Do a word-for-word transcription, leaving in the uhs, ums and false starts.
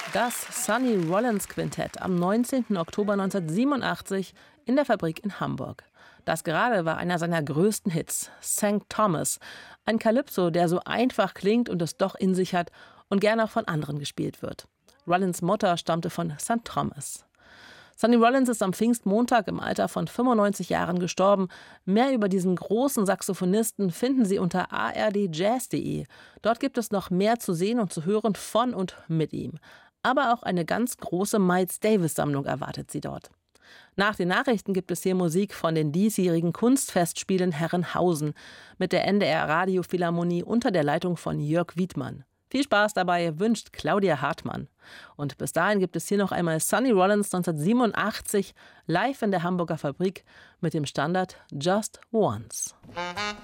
Das Sonny Rollins Quintett am neunzehnten Oktober neunzehnhundertsiebenundachtzig in der Fabrik in Hamburg. Das gerade war einer seiner größten Hits, Sankt Thomas, ein Calypso, der so einfach klingt und es doch in sich hat und gerne auch von anderen gespielt wird. Rollins Mutter stammte von Sankt Thomas. Sonny Rollins ist am Pfingstmontag im Alter von fünfundneunzig Jahren gestorben. Mehr über diesen großen Saxophonisten finden Sie unter a r d jazz punkt d e. Dort gibt es noch mehr zu sehen und zu hören von und mit ihm. Aber auch eine ganz große Miles Davis-Sammlung erwartet Sie dort. Nach den Nachrichten gibt es hier Musik von den diesjährigen Kunstfestspielen Herrenhausen mit der N D R Radiophilharmonie unter der Leitung von Jörg Wiedmann. Viel Spaß dabei wünscht Claudia Hartmann. Und bis dahin gibt es hier noch einmal Sonny Rollins neunzehnhundertsiebenundachtzig live in der Hamburger Fabrik mit dem Standard Just Once.